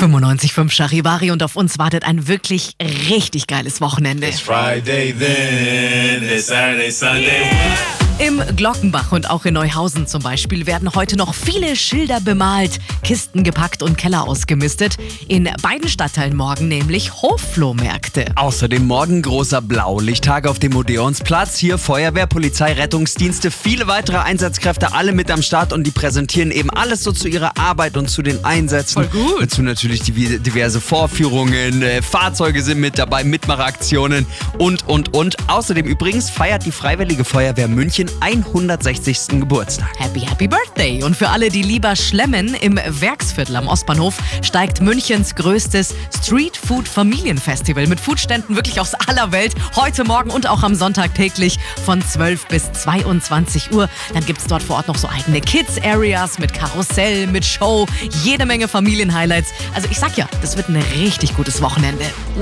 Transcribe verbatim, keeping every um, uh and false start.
fünfundneunzig Komma fünf Charivari und auf uns wartet ein wirklich richtig geiles Wochenende. It's Friday then, it's Saturday, Sunday. Im Glockenbach und auch in Neuhausen zum Beispiel werden heute noch viele Schilder bemalt, Kisten gepackt und Keller ausgemistet. In beiden Stadtteilen morgen nämlich Hofflohmärkte. Außerdem morgen großer Blaulichttag auf dem Odeonsplatz. Hier Feuerwehr, Polizei, Rettungsdienste, viele weitere Einsatzkräfte, alle mit am Start und die präsentieren eben alles so zu ihrer Arbeit und zu den Einsätzen. Voll gut. Dazu natürlich die diverse Vorführungen, äh, Fahrzeuge sind mit dabei, Mitmachaktionen und, und, und. Außerdem übrigens feiert die Freiwillige Feuerwehr München hundertsechzigsten Geburtstag. Happy, happy Birthday! Und für alle, die lieber schlemmen, im Werksviertel am Ostbahnhof steigt Münchens größtes Street-Food-Familienfestival mit Foodständen wirklich aus aller Welt. Heute Morgen und auch am Sonntag täglich von zwölf bis zweiundzwanzig Uhr. Dann gibt es dort vor Ort noch so eigene Kids-Areas mit Karussell, mit Show, jede Menge Familienhighlights. Also ich sag ja, das wird ein richtig gutes Wochenende.